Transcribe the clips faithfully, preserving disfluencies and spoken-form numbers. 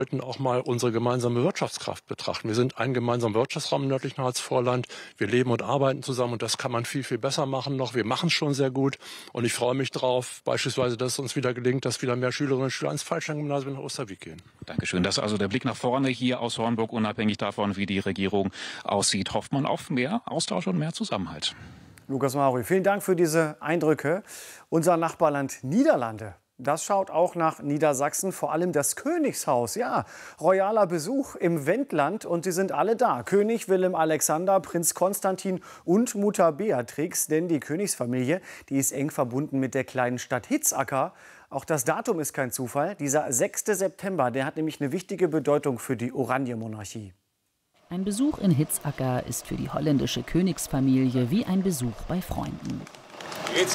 sollten auch mal unsere gemeinsame Wirtschaftskraft betrachten. Wir sind ein gemeinsamer Wirtschaftsraum im nördlichen Harzvorland. Wir leben und arbeiten zusammen und das kann man viel, viel besser machen noch. Wir machen es schon sehr gut und ich freue mich drauf, beispielsweise, dass es uns wieder gelingt, dass wieder mehr Schülerinnen und Schüler ans Fallschirmgymnasium nach Osterwieck gehen. Dankeschön. Das ist also der Blick nach vorne hier aus Hornburg, unabhängig davon, wie die Regierung aussieht. Hofft man auf mehr Austausch und mehr Zusammenhalt. Lukas Mauri, vielen Dank für diese Eindrücke. Unser Nachbarland Niederlande, das schaut auch nach Niedersachsen, vor allem das Königshaus. Ja, royaler Besuch im Wendland und sie sind alle da. König Willem Alexander, Prinz Konstantin und Mutter Beatrix. Denn die Königsfamilie, die ist eng verbunden mit der kleinen Stadt Hitzacker. Auch das Datum ist kein Zufall. Dieser sechste September, der hat nämlich eine wichtige Bedeutung für die Oranjemonarchie. Ein Besuch in Hitzacker ist für die holländische Königsfamilie wie ein Besuch bei Freunden. Jetzt.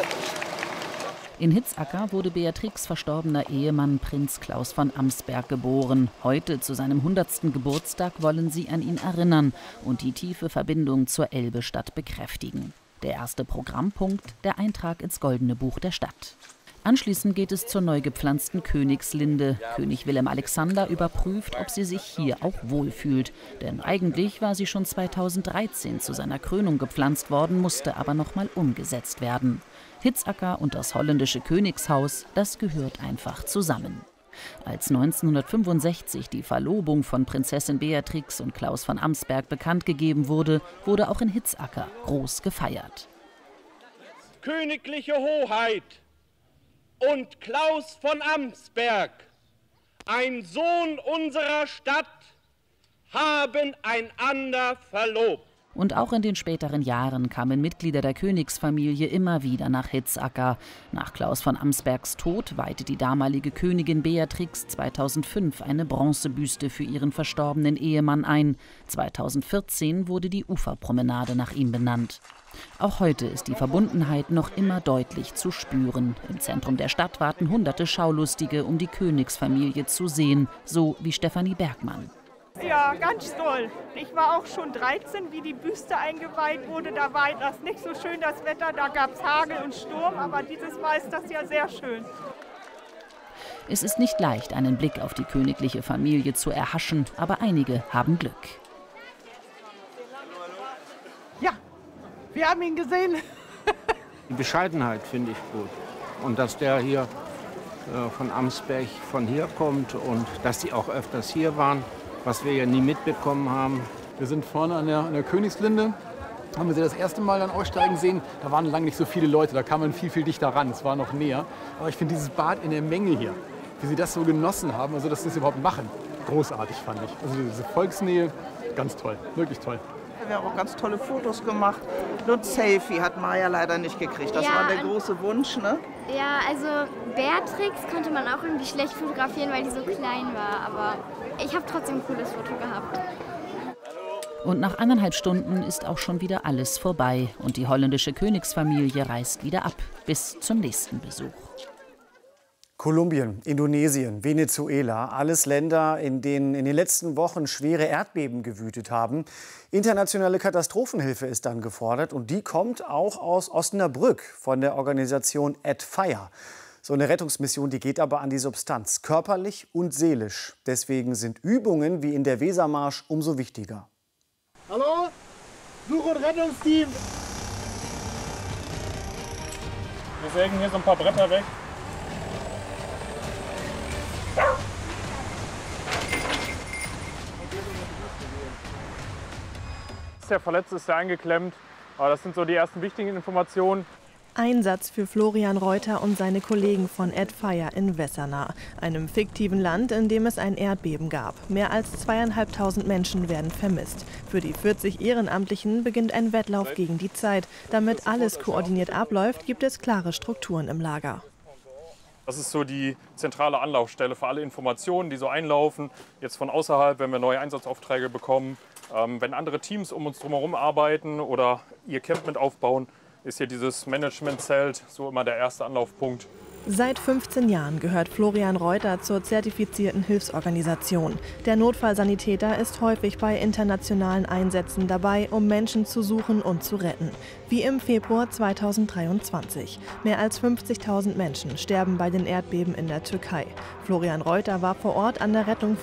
In Hitzacker wurde Beatrix' verstorbener Ehemann Prinz Klaus von Amsberg geboren. Heute, zu seinem hundertsten Geburtstag, wollen sie an ihn erinnern und die tiefe Verbindung zur Elbestadt bekräftigen. Der erste Programmpunkt, der Eintrag ins Goldene Buch der Stadt. Anschließend geht es zur neu gepflanzten Königslinde. König Willem Alexander überprüft, ob sie sich hier auch wohlfühlt. Denn eigentlich war sie schon zweitausenddreizehn zu seiner Krönung gepflanzt worden, musste aber noch mal umgesetzt werden. Hitzacker und das holländische Königshaus, das gehört einfach zusammen. Als neunzehnhundertfünfundsechzig die Verlobung von Prinzessin Beatrix und Klaus von Amsberg bekannt gegeben wurde, wurde auch in Hitzacker groß gefeiert. Königliche Hoheit und Klaus von Amsberg, ein Sohn unserer Stadt, haben einander verlobt. Und auch in den späteren Jahren kamen Mitglieder der Königsfamilie immer wieder nach Hitzacker. Nach Klaus von Amsbergs Tod weihte die damalige Königin Beatrix zweitausendfünf eine Bronzebüste für ihren verstorbenen Ehemann ein. zweitausendvierzehn wurde die Uferpromenade nach ihm benannt. Auch heute ist die Verbundenheit noch immer deutlich zu spüren. Im Zentrum der Stadt warten hunderte Schaulustige, um die Königsfamilie zu sehen, so wie Stefanie Bergmann. Ja, ganz toll. Ich war auch schon dreizehn, wie die Büste eingeweiht wurde. Da war das nicht so schön, das Wetter. Da gab es Hagel und Sturm, aber dieses Mal ist das ja sehr schön. Es ist nicht leicht, einen Blick auf die königliche Familie zu erhaschen, aber einige haben Glück. Ja, wir haben ihn gesehen. Die Bescheidenheit finde ich gut. Und dass der hier äh, von Amsberg von hier kommt und dass die auch öfters hier waren, was wir ja nie mitbekommen haben. Wir sind vorne an der, an der Königslinde, haben wir sie das erste Mal dann aussteigen sehen. Da waren lange nicht so viele Leute, da kam man viel, viel dichter ran, es war noch näher. Aber ich finde dieses Bad in der Menge hier, wie sie das so genossen haben, also dass sie es überhaupt machen, großartig fand ich. Also diese Volksnähe, ganz toll, wirklich toll. Wir haben auch ganz tolle Fotos gemacht. Nur ein Selfie hat Maja leider nicht gekriegt. Das ja, war der große Wunsch, ne? Ja, also Beatrix konnte man auch irgendwie schlecht fotografieren, weil die so klein war. Aber ich habe trotzdem ein cooles Foto gehabt. Und nach eineinhalb Stunden ist auch schon wieder alles vorbei. Und die holländische Königsfamilie reist wieder ab. Bis zum nächsten Besuch. Kolumbien, Indonesien, Venezuela, alles Länder, in denen in den letzten Wochen schwere Erdbeben gewütet haben. Internationale Katastrophenhilfe ist dann gefordert und die kommt auch aus Osnabrück von der Organisation Add Fire. So eine Rettungsmission, die geht aber an die Substanz, körperlich und seelisch. Deswegen sind Übungen wie in der Wesermarsch umso wichtiger. Hallo, Such- und Rettungsteam! Wir sägen hier so ein paar Bretter weg. Der Verletzte ist ja eingeklemmt, aber das sind so die ersten wichtigen Informationen. Einsatz für Florian Reuter und seine Kollegen von Add Fire in Wessernah, einem fiktiven Land, in dem es ein Erdbeben gab. Mehr als zweieinhalbtausend Menschen werden vermisst. Für die vierzig Ehrenamtlichen beginnt ein Wettlauf gegen die Zeit. Damit alles koordiniert abläuft, gibt es klare Strukturen im Lager. Das ist so die zentrale Anlaufstelle für alle Informationen, die so einlaufen. Jetzt von außerhalb, wenn wir neue Einsatzaufträge bekommen, ähm, wenn andere Teams um uns drumherum arbeiten oder ihr Camp mit aufbauen, ist hier dieses Managementzelt so immer der erste Anlaufpunkt. Seit fünfzehn Jahren gehört Florian Reuter zur zertifizierten Hilfsorganisation. Der Notfallsanitäter ist häufig bei internationalen Einsätzen dabei, um Menschen zu suchen und zu retten. Wie im Februar zweitausenddreiundzwanzig. Mehr als fünfzigtausend Menschen sterben bei den Erdbeben in der Türkei. Florian Reuter war vor Ort an der Rettung